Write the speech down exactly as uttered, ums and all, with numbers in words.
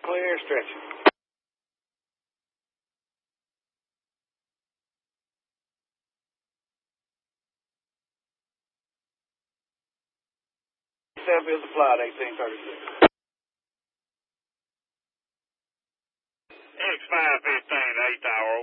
Clear, stretching. Southfield Supply at eighteen thirty-six. X five fifteen, eight tower,